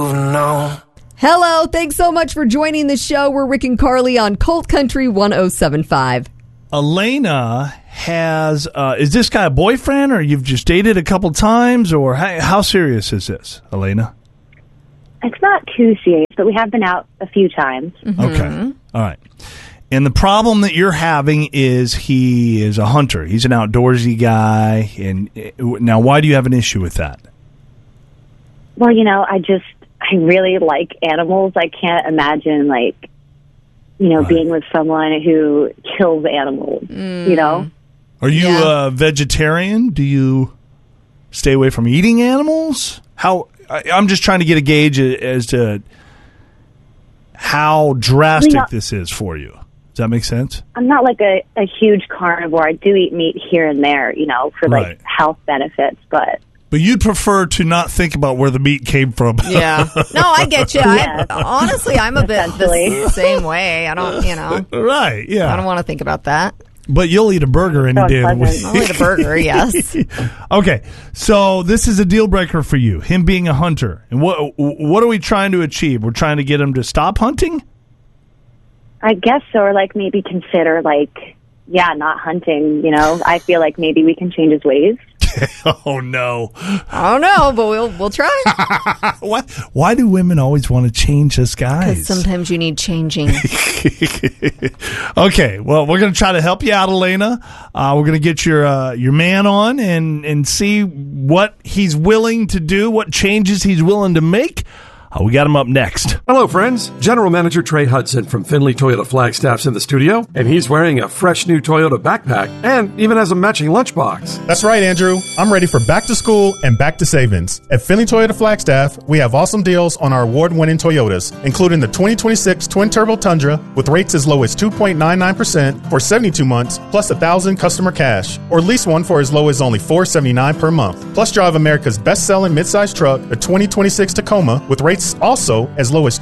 Hello, thanks so much for joining the show. We're Rick and Carly on Colt Country 107.5. Elena has, is this guy a boyfriend, or you've just dated a couple times, or how serious is this, Elena? It's not too serious, but we have been out a few times. Mm-hmm. Okay. All right. And the problem that you're having is he is a hunter. He's an outdoorsy guy. And now, why do you have an issue with that? Well, I really like animals. I can't imagine, being with someone who kills animals, Are you a vegetarian? Do you stay away from eating animals? I'm just trying to get a gauge as to how drastic this is for you. Does that make sense? I'm not like a huge carnivore. I do eat meat here and there, for health benefits, But you'd prefer to not think about where the meat came from. Yeah. No, I get you. Yes. Honestly, I'm a bit the same way. I don't, Right, yeah. I don't want to think about that. But you'll eat a burger any day of the week. I'll eat a burger, yes. Okay, so this is a deal breaker for you, him being a hunter. And what are we trying to achieve? We're trying to get him to stop hunting? I guess so, or maybe consider not hunting, I feel like maybe we can change his ways. Oh, no. I don't know, but we'll try. Why do women always want to change us guys? Because sometimes you need changing. Okay, well, we're going to try to help you out, Elena. We're going to get your man on and see what he's willing to do, what changes he's willing to make. We got him up next. Hello, friends. General Manager Trey Hudson from Findlay Toyota Flagstaff's in the studio, and he's wearing a fresh new Toyota backpack and even has a matching lunchbox. That's right, Andrew. I'm ready for back to school and back to savings. At Findlay Toyota Flagstaff, we have awesome deals on our award-winning Toyotas, including the 2026 Twin-Turbo Tundra with rates as low as 2.99% for 72 months, plus 1,000 customer cash, or lease one for as low as only $479 per month. Plus, drive America's best-selling midsize truck, a 2026 Tacoma, with rates also as low as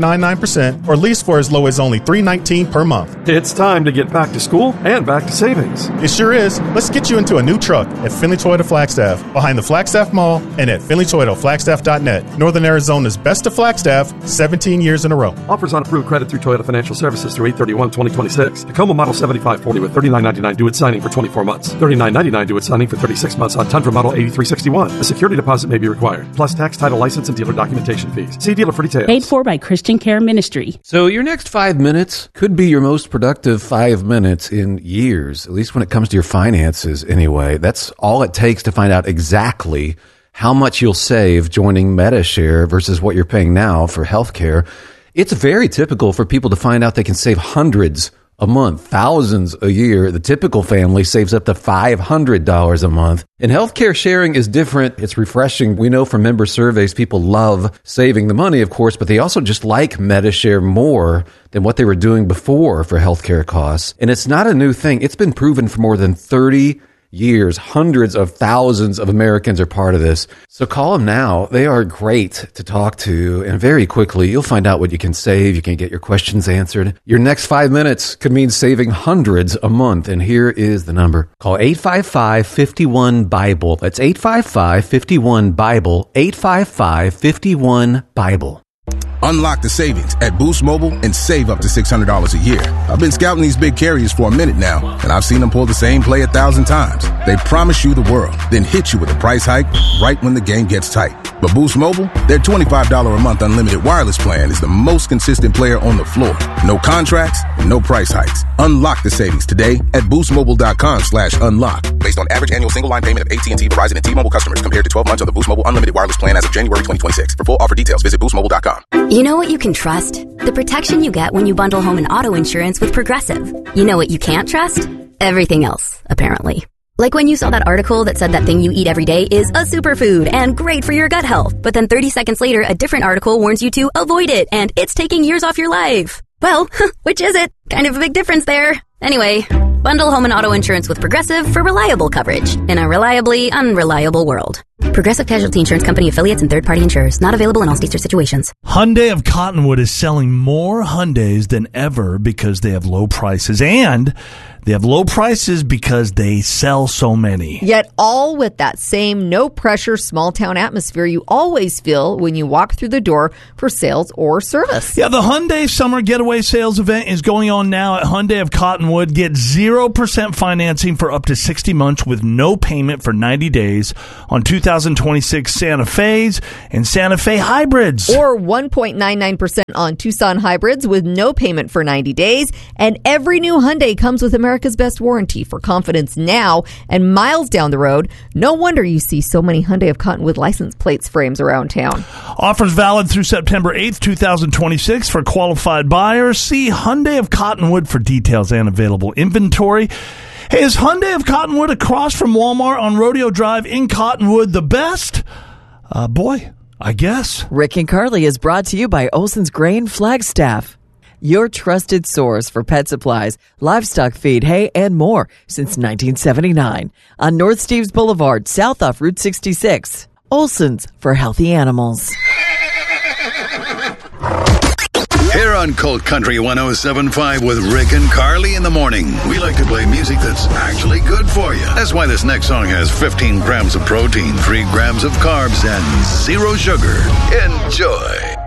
2.99% or lease for as low as only $319 per month. It's time to get back to school and back to savings. It sure is. Let's get you into a new truck at Findlay Toyota Flagstaff, behind the Flagstaff Mall, and at FindlayToyotaFlagstaff.net. Northern Arizona's best of Flagstaff, 17 years in a row. Offers on approved credit through Toyota Financial Services through 8/31/2026. Tacoma Model 7540 with $39.99 due at signing for 24 months. $39.99 due at signing for 36 months on Tundra Model 8361. A security deposit may be required, plus tax, title, license, and dealer documentation fees. See dealer for details. Paid for by Christian Care Ministry. So your next 5 minutes could be your most productive 5 minutes in years, at least when it comes to your finances anyway. That's all it takes to find out exactly how much you'll save joining MediShare versus what you're paying now for healthcare. It's very typical for people to find out they can save hundreds a month, thousands a year. The typical family saves up to $500 a month. And healthcare sharing is different. It's refreshing. We know from member surveys, people love saving the money, of course, but they also just like MediShare more than what they were doing before for healthcare costs. And it's not a new thing. It's been proven for more than 30 years. Hundreds of thousands of Americans are part of this. So call them now. They are great to talk to. And very quickly, you'll find out what you can save. You can get your questions answered. Your next 5 minutes could mean saving hundreds a month. And here is the number. Call 855-51-BIBLE. That's 855-51-BIBLE. 855-51-BIBLE. Unlock the savings at Boost Mobile and save up to $600 a year. I've been scouting these big carriers for a minute now, and I've seen them pull the same play 1,000 times. They promise you the world, then hit you with a price hike right when the game gets tight. But Boost Mobile, their $25 a month unlimited wireless plan is the most consistent player on the floor. No contracts, no price hikes. Unlock the savings today at boostmobile.com/unlock. Based on average annual single line payment of AT&T, Verizon, and T-Mobile customers compared to 12 months on the Boost Mobile unlimited wireless plan as of January 2026. For full offer details, visit boostmobile.com. You know what you can trust? The protection you get when you bundle home and auto insurance with Progressive. You know what you can't trust? Everything else, apparently. Like when you saw that article that said that thing you eat every day is a superfood and great for your gut health, but then 30 seconds later, a different article warns you to avoid it and it's taking years off your life. Well, which is it? Kind of a big difference there. Anyway, Bundle home and auto insurance with Progressive for reliable coverage in a reliably unreliable world. Progressive Casualty Insurance Company affiliates and third-party insurers. Not available in all states or situations. Hyundai of Cottonwood is selling more Hyundais than ever because they have low prices. And they have low prices because they sell so many. Yet all with that same no-pressure, small-town atmosphere you always feel when you walk through the door for sales or service. Yeah, the Hyundai Summer Getaway Sales event is going on now at Hyundai of Cottonwood. Get 0% financing for up to 60 months with no payment for 90 days on 2026 Santa Fe's and Santa Fe hybrids. Or 1.99% on Tucson hybrids with no payment for 90 days. And every new Hyundai comes with America's best warranty for confidence now and miles down the road. No wonder you see so many Hyundai of Cottonwood license plates frames around town. Offers valid through September 8th, 2026 for qualified buyers. See Hyundai of Cottonwood for details and available inventory. Hey, is Hyundai of Cottonwood across from Walmart on Rodeo Drive in Cottonwood the best? Boy, I guess. Rick and Carly is brought to you by Olson's Grain Flagstaff, your trusted source for pet supplies, livestock feed, hay, and more since 1979. On North Steves Boulevard, south off Route 66. Olson's for healthy animals. Here on Colt Country 107.5 with Rick and Carly in the morning. We like to play music that's actually good for you. That's why this next song has 15 grams of protein, 3 grams of carbs, and 0 sugar. Enjoy.